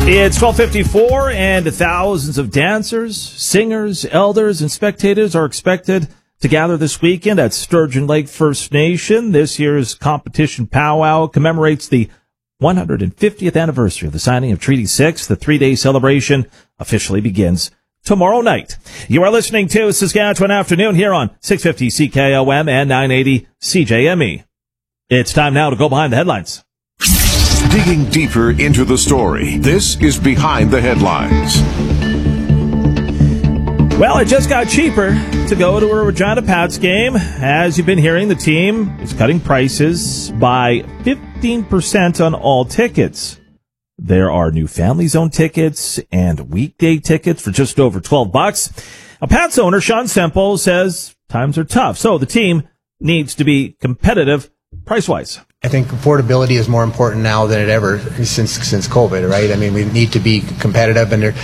It's 12:54, and thousands of dancers, singers, elders, and spectators are expected to gather this weekend at Sturgeon Lake First Nation. This year's competition powwow commemorates the 150th anniversary of the signing of Treaty 6. The three-day celebration officially begins tomorrow night. You are listening to Saskatchewan Afternoon here on 650 CKOM and 980 CJME. It's time now to go behind the headlines. Digging deeper into the story, this is Behind the Headlines. Well, it just got cheaper to go to a Regina Pats game. As you've been hearing, the team is cutting prices by 15% on all tickets. There are new family zone tickets and weekday tickets for just over $12. A Pats owner, Sean Semple, says times are tough, so the team needs to be competitive price-wise. I think affordability is more important now than it ever since COVID, right? I mean, we need to be competitive, and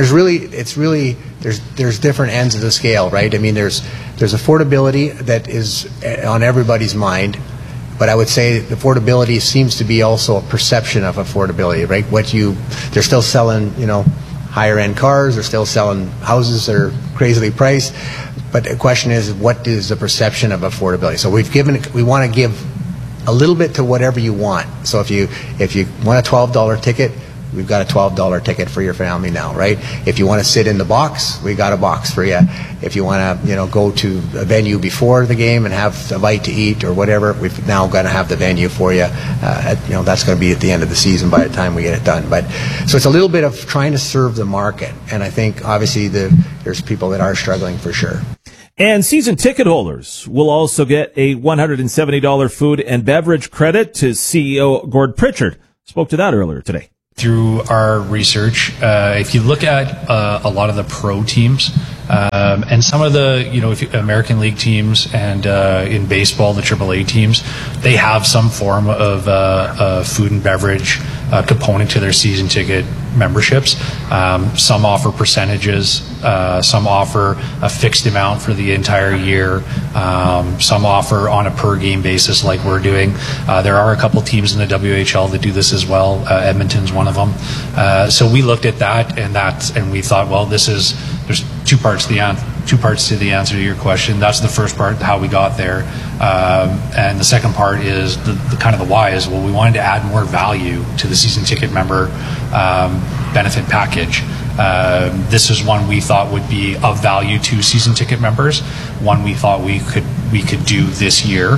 there's different ends of the scale, right? I mean, there's affordability that is on everybody's mind, but I would say affordability seems to be also a perception of affordability, right? They're still selling, higher end cars, they're still selling houses that are crazily priced, but the question is, what is the perception of affordability? So we want to give a little bit to whatever you want. So if you want a $12 ticket, we've got a $12 ticket for your family now, right? If you want to sit in the box, we got a box for you. If you want to, go to a venue before the game and have a bite to eat or whatever, we've now got to have the venue for you. That's going to be at the end of the season by the time we get it done. But so it's a little bit of trying to serve the market, and I think obviously there's people that are struggling for sure. And season ticket holders will also get a $170 food and beverage credit. To CEO Gord Pritchard spoke to that earlier today. Through our research, if you look at a lot of the pro teams and some of the American League teams and in baseball the AAA teams, they have some form of food and beverage component to their season ticket memberships. Some offer percentages, some offer a fixed amount for the entire year, some offer on a per game basis like we're doing. There are a couple teams in the WHL that do this as well. Edmonton's one of them. So we looked at that and we thought, well, there's two parts to the answer to your question. That's the first part, how we got there, and the second part is the kind of the why is, well, we wanted to add more value to the season ticket member benefit package. This is one we thought would be of value to season ticket members, one we thought we could do this year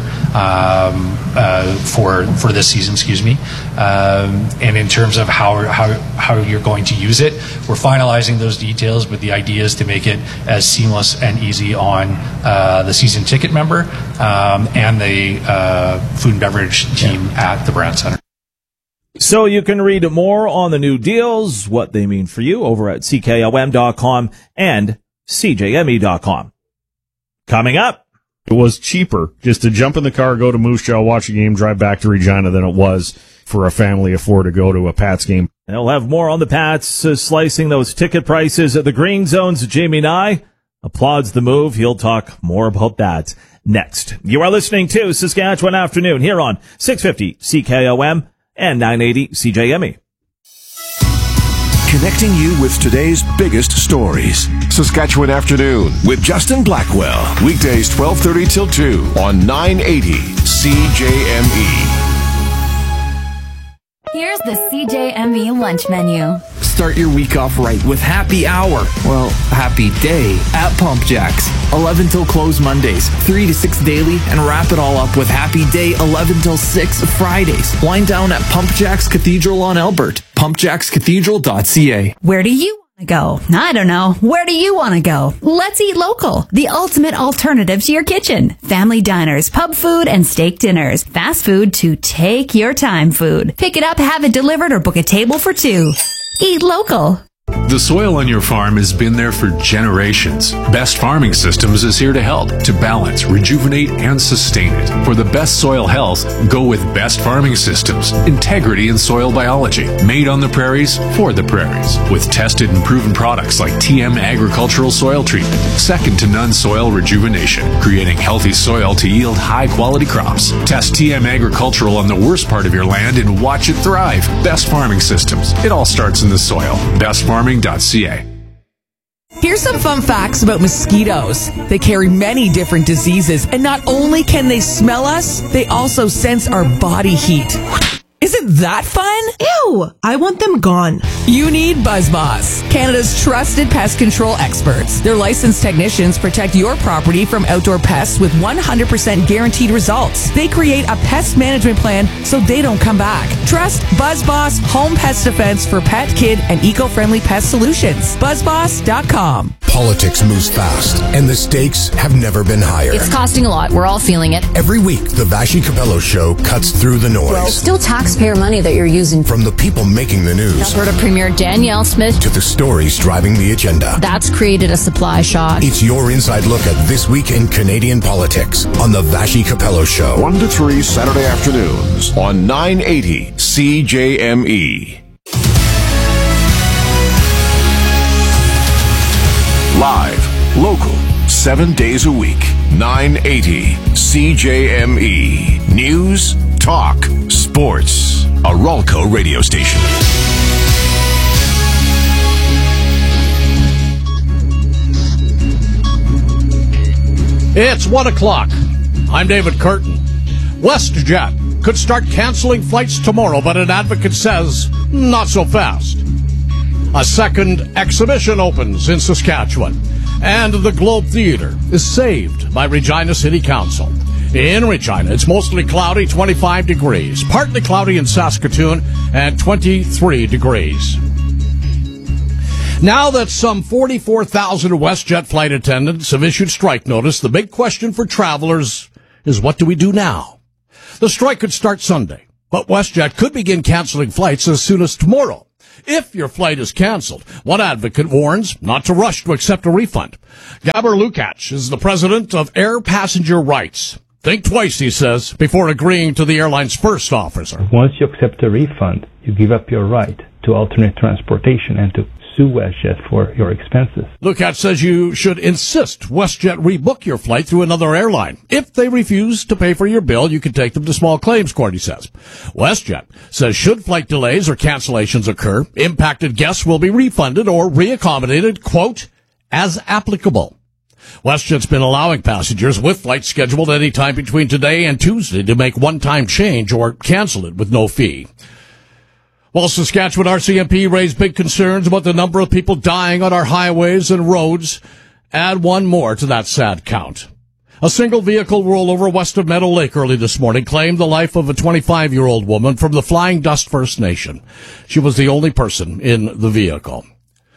for this season, and in terms of how you're going to use it, we're finalizing those details, but the idea is to make it as seamless and easy on the season ticket member and the food and beverage team at the Brand Center. So you can read more on the new deals, what they mean for you, over at CKOM.com and CJME.com. Coming up, it was cheaper just to jump in the car, go to Moose Jaw, watch a game, drive back to Regina than it was for a family of four to go to a Pats game. And we'll have more on the Pats slicing those ticket prices at the Green Zones. Jamie Nye applauds the move. He'll talk more about that next. You are listening to Saskatchewan Afternoon here on 650 CKOM and 980 CJME. Connecting you with today's biggest stories. Saskatchewan Afternoon with Justin Blackwell. Weekdays 12:30 till 2 on 980 CJME. Here's the CJME lunch menu. Start your week off right with happy hour. Well, happy day at Pump Jacks. 11 till close Mondays, 3 to 6 daily, and wrap it all up with happy day 11 till 6 Fridays. Wind down at Pump Jacks Cathedral on Albert. pumpjackscathedral.ca. Where do you want to go? I don't know. Where do you want to go? Let's eat local. The ultimate alternative to your kitchen. Family diners, pub food, and steak dinners. Fast food to take your time food. Pick it up, have it delivered, or book a table for two. Eat local. The soil on your farm has been there for generations. Best Farming Systems is here to help, to balance, rejuvenate, and sustain it. For the best soil health, go with Best Farming Systems. Integrity in soil biology. Made on the prairies, for the prairies. With tested and proven products like TM Agricultural Soil Treatment. Second to none soil rejuvenation. Creating healthy soil to yield high-quality crops. Test TM Agricultural on the worst part of your land and watch it thrive. Best Farming Systems. It all starts in the soil. bestfarming.ca. Here's some fun facts about mosquitoes. They carry many different diseases, and not only can they smell us, they also sense our body heat. Isn't that fun? Ew! I want them gone. You need BuzzBoss, Canada's trusted pest control experts. Their licensed technicians protect your property from outdoor pests with 100% guaranteed results. They create a pest management plan so they don't come back. Trust BuzzBoss Home Pest Defense for pet, kid, and eco-friendly pest solutions. BuzzBoss.com. Politics moves fast, and the stakes have never been higher. It's costing a lot. We're all feeling it. Every week, the Vashi Capello Show cuts through the noise. Well, it's still taxpayer money that you're using. From the people making the news. Alberta Premier Danielle Smith. To the stories driving the agenda. That's created a supply shock. It's your inside look at this week in Canadian politics on the Vashi Capello Show. 1 to 3 Saturday afternoons on 980 CJME. Live, local, 7 days a week. 980 CJME. News, talk, sports. A Ralco radio station. It's 1 o'clock. I'm David Curtin. WestJet could start canceling flights tomorrow, but an advocate says not so fast. A second exhibition opens in Saskatchewan, and the Globe Theatre is saved by Regina City Council. In Regina, it's mostly cloudy, 25 degrees. Partly cloudy in Saskatoon, and 23 degrees. Now that some 44,000 WestJet flight attendants have issued strike notice, the big question for travelers is, what do we do now? The strike could start Sunday, but WestJet could begin canceling flights as soon as tomorrow. If your flight is canceled, one advocate warns not to rush to accept a refund. Gabor Lukács is the president of Air Passenger Rights. Think twice, he says, before agreeing to the airline's first offer. Once you accept a refund, you give up your right to alternate transportation and to sue WestJet for your expenses. Lukács says you should insist WestJet rebook your flight through another airline. If they refuse to pay for your bill, you can take them to small claims court, he says. WestJet says should flight delays or cancellations occur, impacted guests will be refunded or reaccommodated, quote, as applicable. WestJet's been allowing passengers with flights scheduled any time between today and Tuesday to make one-time change or cancel it with no fee. While Saskatchewan RCMP raised big concerns about the number of people dying on our highways and roads, add one more to that sad count. A single vehicle rollover west of Meadow Lake early this morning claimed the life of a 25-year-old woman from the Flying Dust First Nation. She was the only person in the vehicle.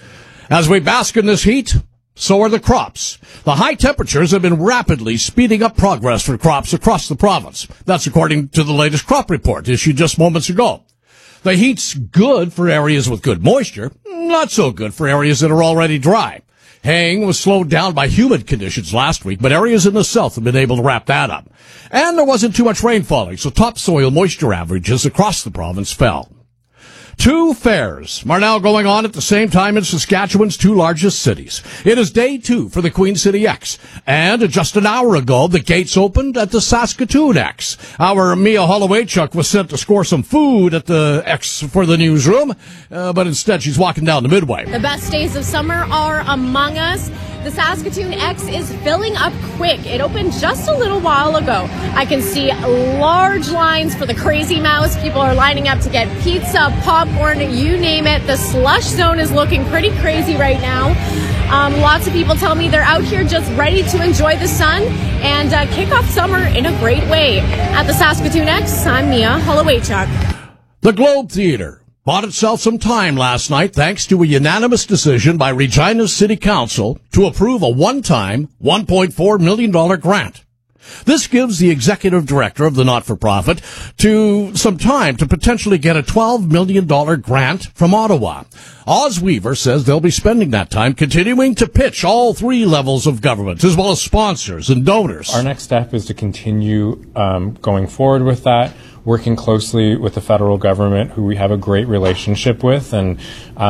As we bask in this heat, so are the crops. The high temperatures have been rapidly speeding up progress for crops across the province. That's according to the latest crop report issued just moments ago. The heat's good for areas with good moisture, not so good for areas that are already dry. Haying was slowed down by humid conditions last week, but areas in the south have been able to wrap that up. And there wasn't too much rain falling, so topsoil moisture averages across the province fell. Two fairs are now going on at the same time in Saskatchewan's two largest cities. It is day 2 for the Queen City X. And just an hour ago, the gates opened at the Saskatoon X. Our Mia Hollowaychuk was sent to score some food at the X for the newsroom, but instead she's walking down the Midway. The best days of summer are among us. The Saskatoon X is filling up quick. It opened just a little while ago. I can see large lines for the Crazy Mouse. People are lining up to get pizza, popcorn, you name it. The slush zone is looking pretty crazy right now. Lots of people tell me they're out here just ready to enjoy the sun and kick off summer in a great way. At the Saskatoon X, I'm Mia Hollowaychuk. The Globe Theatre bought itself some time last night thanks to a unanimous decision by Regina City Council to approve a one-time $1.4 million grant. This gives the executive director of the not-for-profit some time to potentially get a $12 million grant from Ottawa. Oz Weaver says they'll be spending that time continuing to pitch all three levels of government, as well as sponsors and donors. Our next step is to continue going forward with that, working closely with the federal government, who we have a great relationship with, and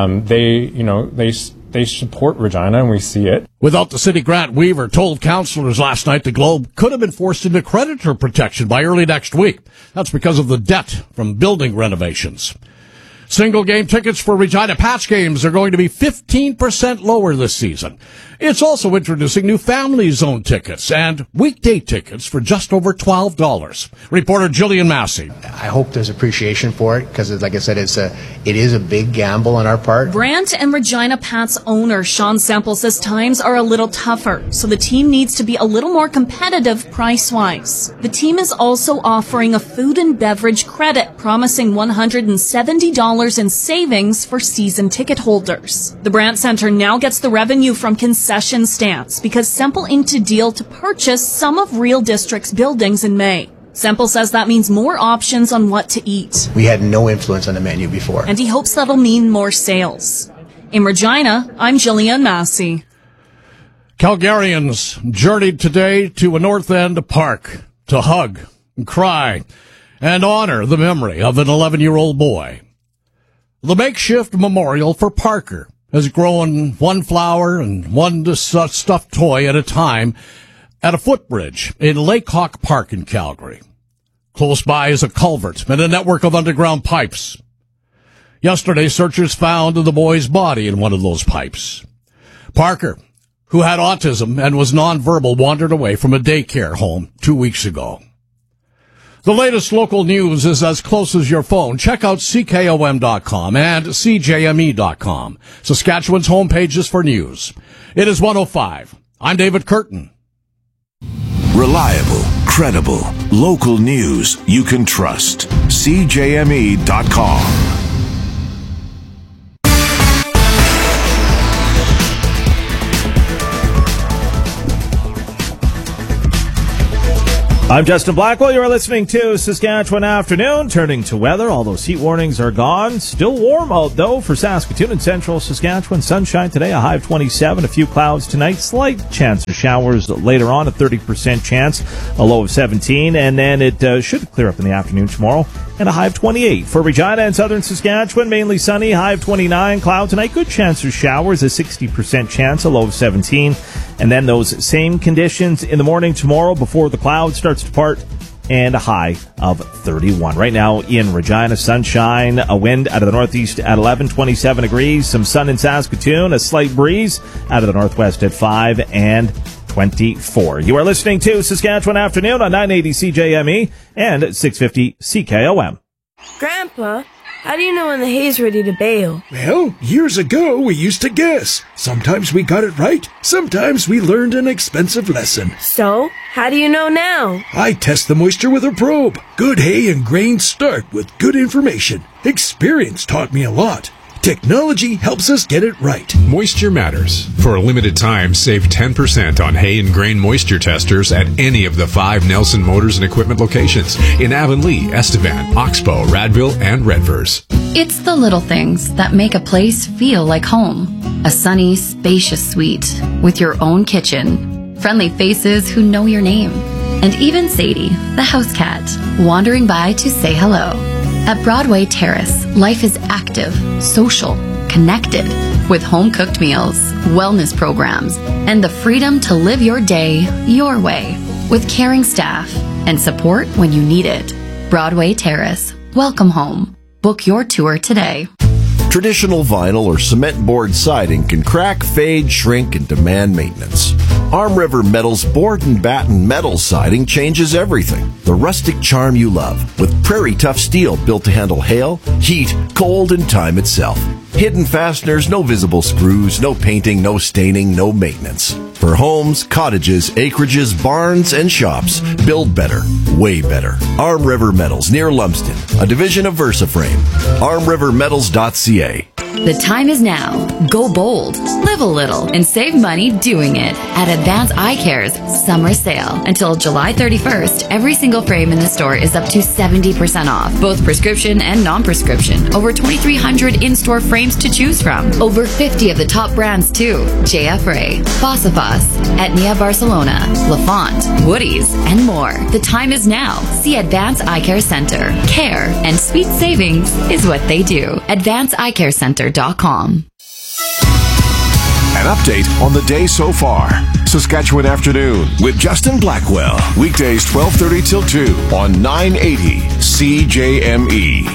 they support Regina, and we see it. Without the city grant, Weaver told councillors last night the Globe could have been forced into creditor protection by early next week. That's because of the debt from building renovations. Single game tickets for Regina Pats games are going to be 15% lower this season. It's also introducing new family zone tickets and weekday tickets for just over $12. Reporter Jillian Massey. I hope there's appreciation for it because, like I said, it is a big gamble on our part. Brant and Regina Pats owner Sean Semple says times are a little tougher, so the team needs to be a little more competitive price-wise. The team is also offering a food and beverage credit, promising $170 in savings for season ticket holders. The Brant Centre now gets the revenue from concession stands because Semple inked a deal to purchase some of Real District's buildings in May. Semple says that means more options on what to eat. We had no influence on the menu before. And he hopes that'll mean more sales. In Regina, I'm Jillian Massey. Calgarians journeyed today to a North End park to hug and cry and honor the memory of an 11-year-old boy. The makeshift memorial for Parker has grown one flower and one stuffed toy at a time at a footbridge in Lake Hawk Park in Calgary. Close by is a culvert and a network of underground pipes. Yesterday, searchers found the boy's body in one of those pipes. Parker, who had autism and was nonverbal, wandered away from a daycare home 2 weeks ago. The latest local news is as close as your phone. Check out CKOM.com and CJME.com, Saskatchewan's homepages for news. It is 1:05. I'm David Curtin. Reliable, credible, local news you can trust. CJME.com. I'm Justin Blackwell. You are listening to Saskatchewan Afternoon. Turning to weather, all those heat warnings are gone. Still warm out, though, for Saskatoon and central Saskatchewan. Sunshine today, a high of 27. A few clouds tonight. Slight chance of showers later on, a 30% chance, a low of 17. And then it should clear up in the afternoon tomorrow, and a high of 28. For Regina and southern Saskatchewan, mainly sunny, high of 29. Cloud tonight, good chance of showers, a 60% chance, a low of 17. And then those same conditions in the morning tomorrow before the clouds starts to part, and a high of 31. Right now in Regina, sunshine, a wind out of the northeast at 11, 27 degrees, some sun in Saskatoon, a slight breeze out of the northwest at 5 and 24. You are listening to Saskatchewan Afternoon on 980 CJME and 650 CKOM. Grandpa, how do you know when the hay's ready to bale? Well, years ago we used to guess. Sometimes we got it right, sometimes we learned an expensive lesson. So, how do you know now? I test the moisture with a probe. Good hay and grain start with good information. Experience taught me a lot. Technology helps us get it right. Moisture matters. For a limited time, save 10% on hay and grain moisture testers at any of the 5 Nelson Motors and Equipment locations in Avonlea, Estevan, Oxbow, Radville, and Redvers. It's the little things that make a place feel like home. A sunny, spacious suite with your own kitchen, friendly faces who know your name, and even Sadie, the house cat, wandering by to say hello. At Broadway Terrace, life is active, social, connected, with home-cooked meals, wellness programs, and the freedom to live your day your way, with caring staff and support when you need it. Broadway Terrace. Welcome home. Book your tour today. Traditional vinyl or cement board siding can crack, fade, shrink, and demand maintenance. Arm River Metal's board and batten metal siding changes everything. The rustic charm you love, with prairie tough steel built to handle hail, heat, cold, and time itself. Hidden fasteners, no visible screws, no painting, no staining, no maintenance. For homes, cottages, acreages, barns, and shops, build better, way better. Arm River Metals near Lumsden, a division of VersaFrame. ArmRiverMetals.ca. The time is now. Go bold, live a little, and save money doing it at Advance Eye Care's summer sale. Until July 31st, every single frame in the store is up to 70% off, both prescription and non-prescription. Over 2,300 in-store frames to choose from. Over 50 of the top brands too. JF Ray, Fossifos, Etnia Barcelona, Lafont, Woody's, and more. The time is now. See Advance Eye Care Center. Care and sweet savings is what they do. AdvanceEyeCareCenter.com. An update on the day so far. Saskatchewan Afternoon with Justin Blackwell. Weekdays 12:30 till 2 on 980 CJME.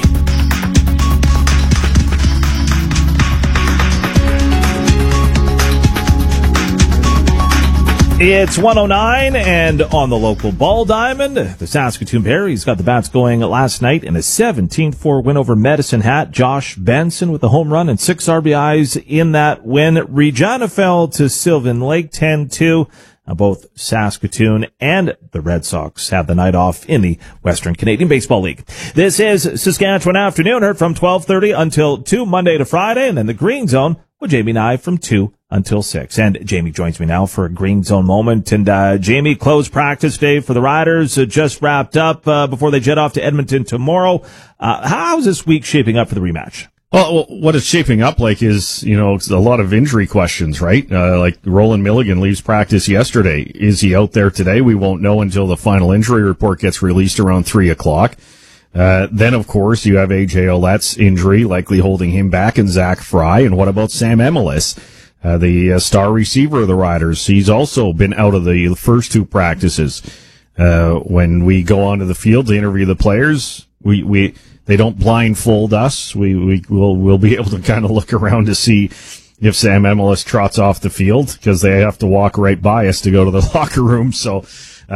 It's 109 and on the local ball diamond, the Saskatoon Berries got the bats going last night in a 17-4 win over Medicine Hat. Josh Benson with the home run and 6 RBIs in that win. Regina fell to Sylvan Lake 10-2. Both Saskatoon and the Red Sox had the night off in the Western Canadian Baseball League. This is Saskatchewan Afternoon, heard from 12:30 until 2 Monday to Friday, and then the Green Zone with Jamie Nye from 2 until 6. And Jamie joins me now for a Green Zone moment. And Jamie, closed practice day for the Riders just wrapped up before they jet off to Edmonton tomorrow. How's this week shaping up for the rematch? Well, what it's shaping up like is, it's a lot of injury questions, right? Like Roland Milligan leaves practice yesterday. Is he out there today? We won't know until the final injury report gets released around 3:00. Then, of course, you have A.J. Ouellette's injury, likely holding him back, and Zach Fry. And what about Sam Emelis, the star receiver of the Riders? He's also been out of the first 2 practices. When we go onto the field to interview the players, they don't blindfold us. We'll be able to kind of look around to see if Sam Emelis trots off the field, because they have to walk right by us to go to the locker room. So,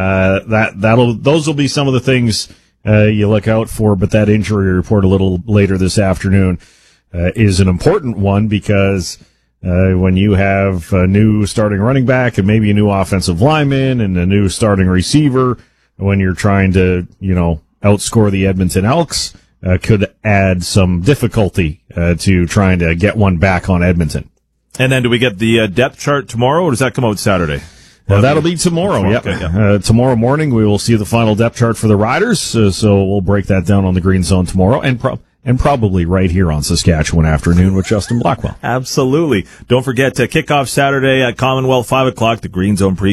those will be some of the things you look out for, but that injury report a little later this afternoon is an important one, because when you have a new starting running back and maybe a new offensive lineman and a new starting receiver, when you're trying to, outscore the Edmonton Elks, could add some difficulty to trying to get one back on Edmonton. And then do we get the depth chart tomorrow, or does that come out Saturday? Well, that'll be tomorrow. Yep. Okay, yeah. Tomorrow morning we will see the final depth chart for the Riders. So we'll break that down on the Green Zone tomorrow, and probably right here on Saskatchewan Afternoon with Justin Blackwell. Absolutely. Don't forget to kick off Saturday at Commonwealth 5:00. The Green Zone pre